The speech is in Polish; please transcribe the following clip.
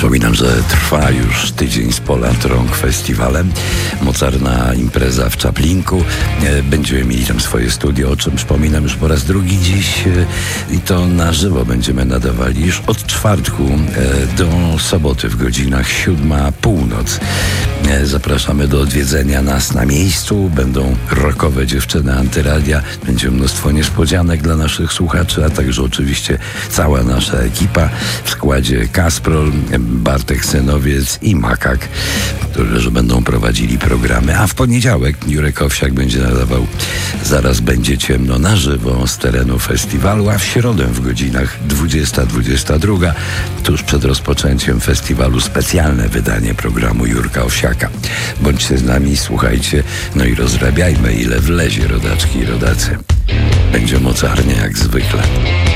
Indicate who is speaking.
Speaker 1: Przypominam, że trwa już tydzień z Poland Rock Festiwalem. Mocarna impreza w Czaplinku. Będziemy mieli tam swoje studio, o czym przypominam już po raz drugi dziś. I to na żywo będziemy nadawali już od czwartku do soboty w godzinach 7:00 północ. Zapraszamy do odwiedzenia nas na miejscu. Będą rockowe dziewczyny Antyradia. Będzie mnóstwo niespodzianek dla naszych słuchaczy, a także oczywiście cała nasza ekipa w składzie Kasprol, Bartek Synowiec i Makak, którzy będą prowadzili programy. A w poniedziałek Jurek Owsiak będzie nadawał Zaraz będzie ciemno na żywo z terenu festiwalu, a w środę w godzinach 20-22 tuż przed rozpoczęciem festiwalu specjalne wydanie programu Jurka Owsiaka. Bądźcie z nami, słuchajcie, no i rozrabiajmy ile wlezie, rodaczki i rodacy. Będzie mocarnie jak zwykle.